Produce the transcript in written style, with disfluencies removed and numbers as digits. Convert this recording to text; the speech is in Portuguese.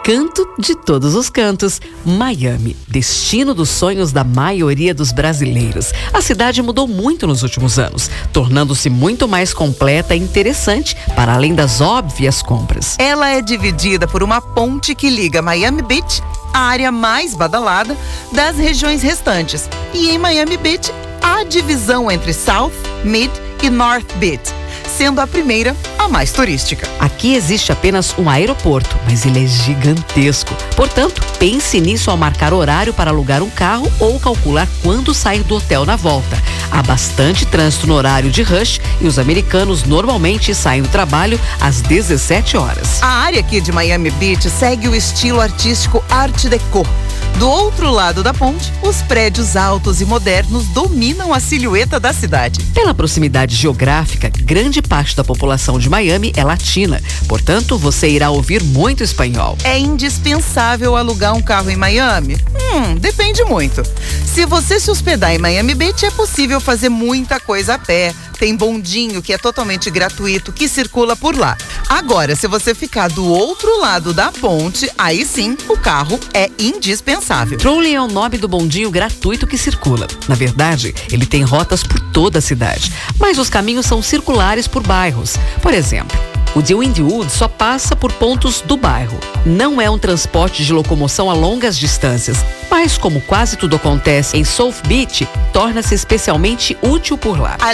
canto de todos os cantos. Miami, destino dos sonhos da maioria dos brasileiros. A cidade mudou muito nos últimos anos, tornando-se muito mais completa e interessante para além das óbvias compras. Ela é dividida por uma ponte que liga Miami Beach, a área mais badalada, das regiões restantes. E em Miami Beach, há a divisão entre South, Mid e North Beach, sendo a primeira a mais turística. Aqui existe apenas um aeroporto, mas ele é gigantesco. Portanto, pense nisso ao marcar horário para alugar um carro ou calcular quando sair do hotel na volta. Há bastante trânsito no horário de rush e os americanos normalmente saem do trabalho às 17 horas. A área aqui de Miami Beach segue o estilo artístico Art Deco. Do outro lado da ponte, os prédios altos e modernos dominam a silhueta da cidade. Pela proximidade geográfica, grande parte da população de Miami é latina. Portanto, você irá ouvir muito espanhol. É indispensável alugar um carro em Miami? Depende muito. Se você se hospedar em Miami Beach, é possível fazer muita coisa a pé. Tem bondinho que é totalmente gratuito, que circula por lá. Agora, se você ficar do outro lado da ponte, aí sim, o carro é indispensável. Trolley é o nome do bondinho gratuito que circula. Na verdade, ele tem rotas por toda a cidade, mas os caminhos são circulares por bairros. Por exemplo, o de Wynwood só passa por pontos do bairro. Não é um transporte de locomoção a longas distâncias, mas como quase tudo acontece em South Beach, torna-se especialmente útil por lá.